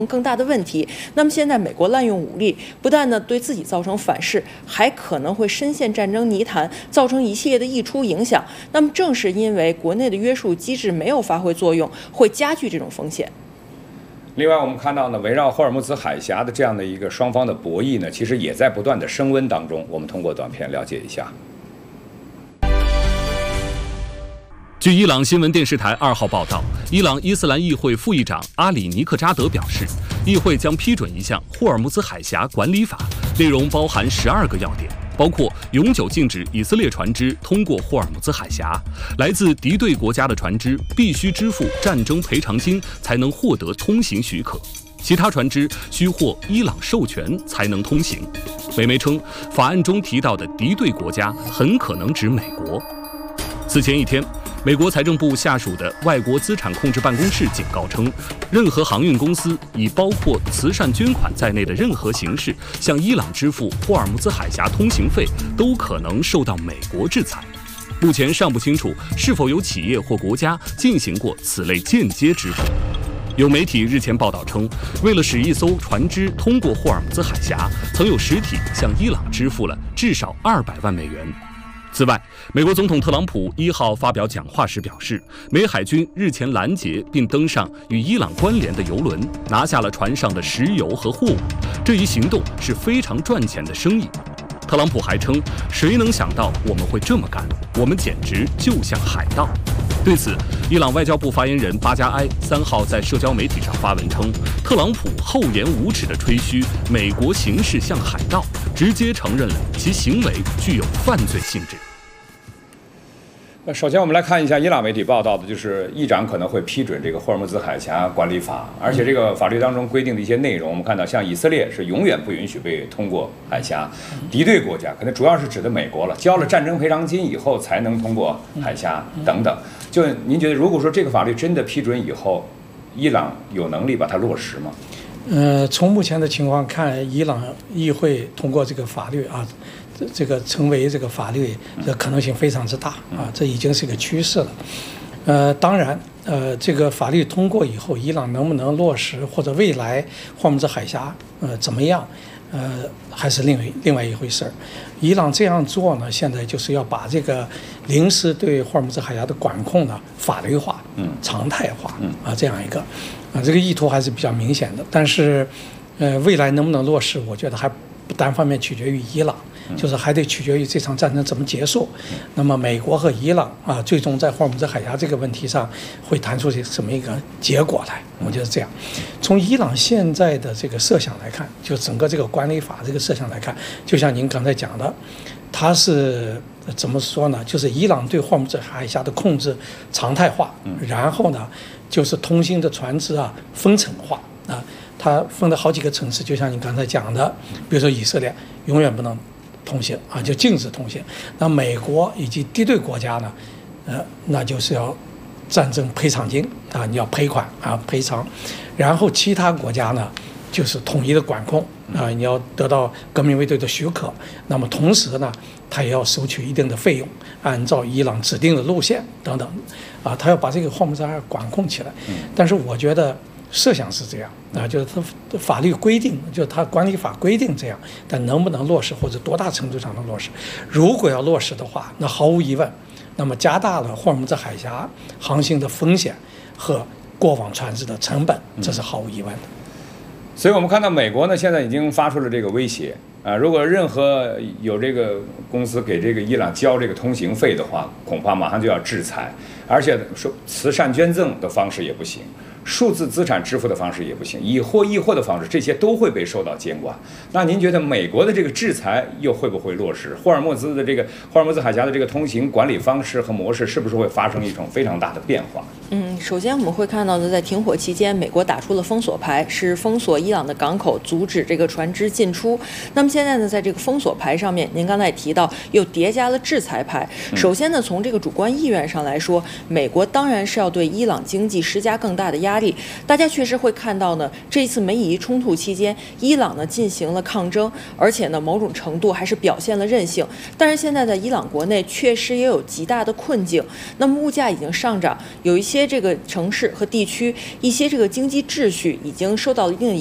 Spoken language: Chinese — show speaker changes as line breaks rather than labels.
更大的问题。那么现在美国滥用武力，不但呢对自己造成反噬，还可能会深陷战争泥潭，造成一系列的溢出影响。那么正是因为国内的约束机制没有发挥作用，会加剧这种风险。
另外，我们看到呢，围绕霍尔木兹海峡的这样的一个双方的博弈呢，其实也在不断的升温当中。我们通过短片了解一下。
据伊朗新闻电视台2号报道，伊朗伊斯兰议会副议长阿里尼克扎德表示，议会将批准一项霍尔木兹海峡管理法，内容包含12个要点，包括永久禁止以色列船只通过霍尔木兹海峡，来自敌对国家的船只必须支付战争赔偿金才能获得通行许可，其他船只需获伊朗授权才能通行。美媒称，法案中提到的敌对国家很可能指美国。此前一天，美国财政部下属的外国资产控制办公室警告称，任何航运公司以包括慈善捐款在内的任何形式向伊朗支付霍尔木兹海峡通行费，都可能受到美国制裁。目前尚不清楚是否有企业或国家进行过此类间接支付。有媒体日前报道称，为了使一艘船只通过霍尔木兹海峡，曾有实体向伊朗支付了至少200万美元。此外，美国总统特朗普1号发表讲话时表示，美海军日前拦截并登上与伊朗关联的油轮，拿下了船上的石油和货物。这一行动是非常赚钱的生意。特朗普还称，谁能想到我们会这么干？我们简直就像海盗。对此，伊朗外交部发言人巴加埃3号在社交媒体上发文称，特朗普厚颜无耻地吹嘘美国行事像海盗，直接承认了其行为具有犯罪性质。
首先，我们来看一下伊朗媒体报道的，就是议长可能会批准这个霍尔木兹海峡管理法，而且这个法律当中规定的一些内容，我们看到像以色列是永远不允许被通过海峡，敌对国家可能主要是指的美国了，交了战争赔偿金以后才能通过海峡等等。就您觉得，如果说这个法律真的批准以后，伊朗有能力把它落实吗？
从目前的情况看，伊朗议会通过这个法律啊，这个成为这个法律的可能性非常之大啊，这已经是一个趋势了。当然，这个法律通过以后，伊朗能不能落实，或者未来霍尔木兹海峡怎么样，还是另外一回事儿。伊朗这样做呢，现在就是要把这个临时对霍尔木兹海峡的管控呢法律化、常态化啊，这样一个这个意图还是比较明显的。但是，未来能不能落实，我觉得还不单方面取决于伊朗。就是还得取决于这场战争怎么结束。那么美国和伊朗啊，最终在霍尔木兹海峡这个问题上会谈出什么一个结果来？我觉得这样。从伊朗现在的这个设想来看，就整个这个管理法这个设想来看，就像您刚才讲的，它是怎么说呢？就是伊朗对霍尔木兹海峡的控制常态化，然后呢，就是通行的船只啊分层化啊，它分了好几个层次，就像你刚才讲的，比如说以色列永远不能通行啊，就禁止通行。那美国以及敌对国家呢，那就是要战争赔偿金啊，你要赔款啊赔偿。然后其他国家呢，就是统一的管控啊，你要得到革命卫队的许可。那么同时呢，他也要收取一定的费用，按照伊朗指定的路线等等啊，他要把这个霍尔木兹海峡管控起来。但是我觉得设想是这样啊，就是它法律规定，就是它管理法规定这样，但能不能落实或者多大程度上能落实？如果要落实的话，那毫无疑问，那么加大了霍尔木兹海峡航行的风险和过往船只的成本，这是毫无疑问的。
所以我们看到美国呢，现在已经发出了这个威胁啊，如果任何有这个公司给这个伊朗交这个通行费的话，恐怕马上就要制裁，而且说慈善捐赠的方式也不行。数字资产支付的方式也不行，以货易货的方式，这些都会被受到监管。那您觉得美国的这个制裁又会不会落实？霍尔木兹海峡的这个通行管理方式和模式，是不是会发生一种非常大的变化？
首先我们会看到的，在停火期间，美国打出了封锁牌，是封锁伊朗的港口，阻止这个船只进出。那么现在呢，在这个封锁牌上面，您刚才也提到，又叠加了制裁牌。首先呢，从这个主观意愿上来说，美国当然是要对伊朗经济施加更大的压力。大家确实会看到呢，这一次美以冲突期间，伊朗呢进行了抗争，而且呢某种程度还是表现了韧性。但是现在在伊朗国内确实也有极大的困境，那么物价已经上涨，有一些些这个城市和地区，一些这个经济秩序已经受到了一定的